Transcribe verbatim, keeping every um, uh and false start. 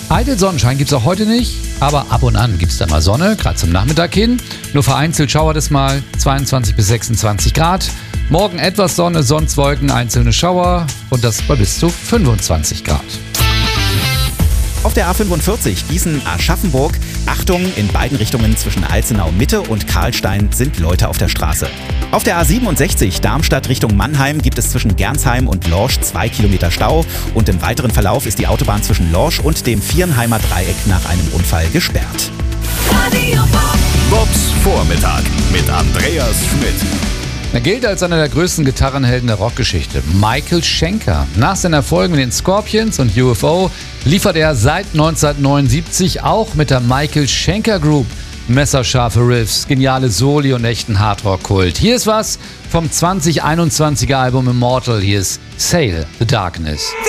Eitel Sonnenschein gibt es auch heute nicht, aber ab und an gibt es da mal Sonne, gerade zum Nachmittag hin. Nur vereinzelt schauert es mal, zweiundzwanzig bis sechsundzwanzig Grad. Morgen etwas Sonne, sonst Wolken, einzelne Schauer und das bei bis zu fünfundzwanzig Grad. Auf der A fünfundvierzig Gießen-Aschaffenburg. Achtung, in beiden Richtungen zwischen Alzenau Mitte und Karlstein sind Leute auf der Straße. Auf der A siebenundsechzig Darmstadt Richtung Mannheim gibt es zwischen Gernsheim und Lorsch zwei Kilometer Stau und im weiteren Verlauf ist die Autobahn zwischen Lorsch und dem Viernheimer Dreieck nach einem Unfall gesperrt. Bobs Vormittag mit Andreas Schmidt. Er gilt als einer der größten Gitarrenhelden der Rockgeschichte, Michael Schenker. Nach seinen Erfolgen mit den Scorpions und U F O liefert er seit neunzehnhundertneunundsiebzig auch mit der Michael Schenker Group messerscharfe Riffs, geniale Soli und echten Hardrock-Kult. Hier ist was vom zwanzig einundzwanziger Album Immortal. Hier ist Sail the Darkness.